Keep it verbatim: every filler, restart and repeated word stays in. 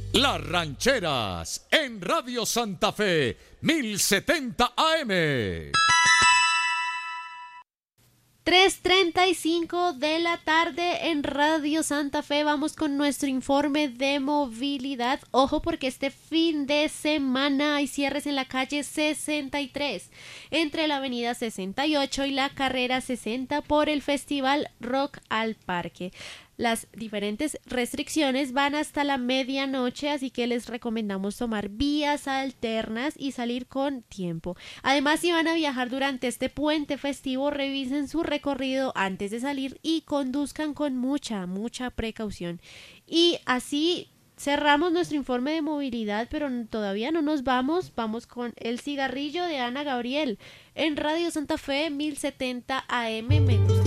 Las Rancheras, en Radio Santa Fe, mil setenta A M. tres treinta y cinco de la tarde en Radio Santa Fe. Vamos con nuestro informe de movilidad. Ojo, porque este fin de semana hay cierres en la calle sesenta y tres entre la avenida sesenta y ocho y la carrera sesenta por el festival Rock al Parque. Las diferentes restricciones van hasta la medianoche, así que les recomendamos tomar vías alternas y salir con tiempo. Además, si van a viajar durante este puente festivo, revisen su recorrido antes de salir y conduzcan con mucha, mucha precaución. Y así cerramos nuestro informe de movilidad, pero todavía no nos vamos. Vamos con El Cigarrillo de Ana Gabriel en Radio Santa Fe mil setenta A M. Me gusta.